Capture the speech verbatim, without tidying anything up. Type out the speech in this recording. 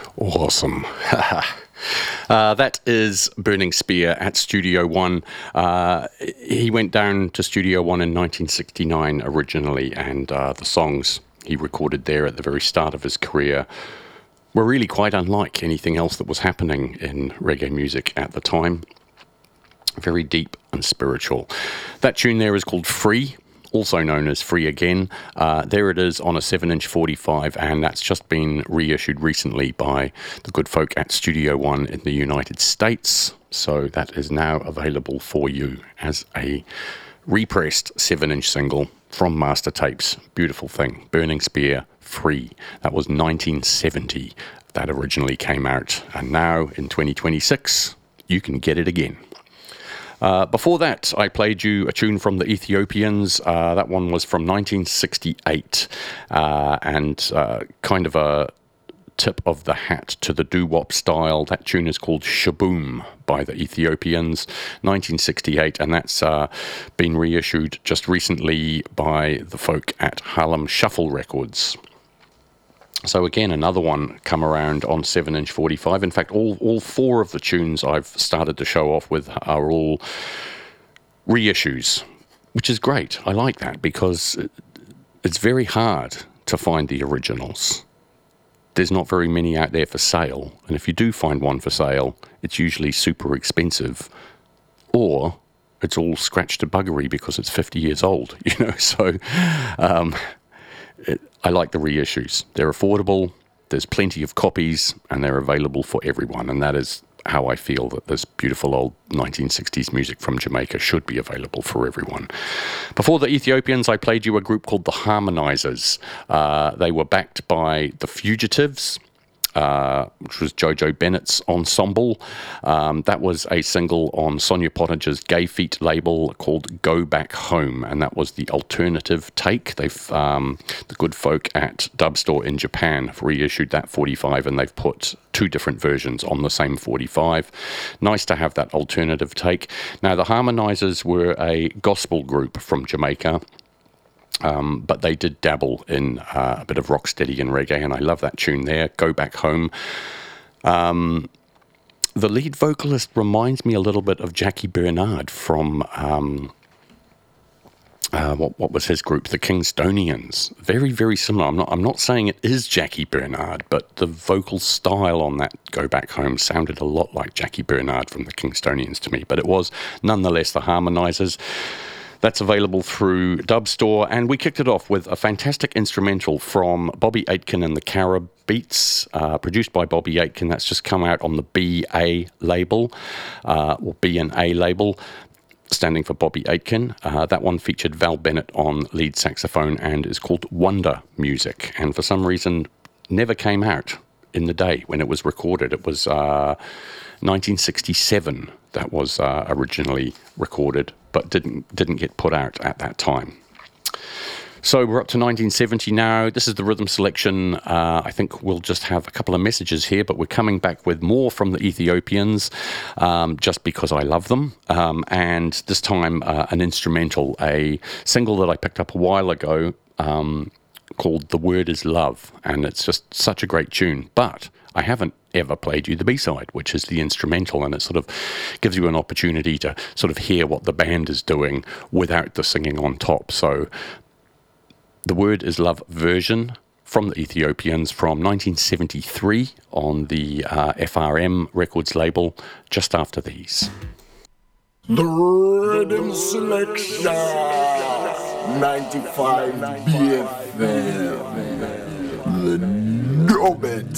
Awesome. uh, that is Burning Spear at Studio One. Uh, he went down to Studio One in nineteen sixty-nine originally, and uh, the songs he recorded there at the very start of his career were really quite unlike anything else that was happening in reggae music at the time. Very deep and spiritual. That tune there is called Free, also known as Free Again. Uh, there it is on a seven inch forty-five, and that's just been reissued recently by the good folk at Studio One in the United States. So that is now available for you as a repressed seven inch single from Master Tapes. Beautiful thing. Burning Spear, Free. That was nineteen seventy. That originally came out. And now in twenty twenty-six, you can get it again. Uh, before that, I played you a tune from the Ethiopians. Uh, that one was from nineteen sixty-eight, uh, and uh, kind of a tip of the hat to the doo-wop style. That tune is called Shaboom by the Ethiopians, nineteen sixty-eight, and that's uh, been reissued just recently by the folk at Harlem Shuffle Records. So again, another one come around on seven inch forty-five. In fact, all, all four of the tunes I've started to show off with are all reissues, which is great. I like that because it's very hard to find the originals. There's not very many out there for sale, and if you do find one for sale, it's usually super expensive, or it's all scratched to buggery because it's fifty years old, you know, so... Um, It, I like the reissues. They're affordable, there's plenty of copies, and they're available for everyone. And that is how I feel that this beautiful old nineteen sixties music from Jamaica should be available for everyone. Before the Ethiopians, I played you a group called the Harmonizers. Uh, they were backed by the Fugitives, Uh, which was Jojo Bennett's ensemble. Um, that was a single on Sonia Pottinger's Gay Feet label called Go Back Home, and that was the alternative take. They've um, the good folk at Dubstore in Japan have reissued that forty-five, and they've put two different versions on the same forty-five. Nice to have that alternative take. Now, the Harmonizers were a gospel group from Jamaica. Um, but they did dabble in uh, a bit of rocksteady and reggae, and I love that tune there, Go Back Home. Um, the lead vocalist reminds me a little bit of Jackie Bernard from, um, uh, what, what was his group? The Kingstonians. Very, very similar. I'm not, I'm not saying it is Jackie Bernard, but the vocal style on that Go Back Home sounded a lot like Jackie Bernard from the Kingstonians to me, but it was nonetheless the Harmonizers. That's available through Dubstore, and we kicked it off with a fantastic instrumental from Bobby Aitken and the Carib Beats, uh, produced by Bobby Aitken. That's just come out on the B A label, uh, or B and A label, standing for Bobby Aitken. Uh, that one featured Val Bennett on lead saxophone and is called Wonder Music, and for some reason never came out in the day when it was recorded. It was uh, nineteen sixty-seven that was uh, originally recorded, but didn't didn't get put out at that time. So we're up to nineteen seventy now. This is the rhythm selection. Uh, I think we'll just have a couple of messages here, but we're coming back with more from the Ethiopians, um, just because I love them. Um, and this time uh, an instrumental, a single that I picked up a while ago, um, called The Word Is Love, and it's just such a great tune. But I haven't ever played you the B-side, which is the instrumental, and it sort of gives you an opportunity to sort of hear what the band is doing without the singing on top. So The Word Is Love version from the Ethiopians from nineteen seventy-three on the uh, F R M Records label, just after these. The Rhythm Selection ninety-five B F M, the Dub It.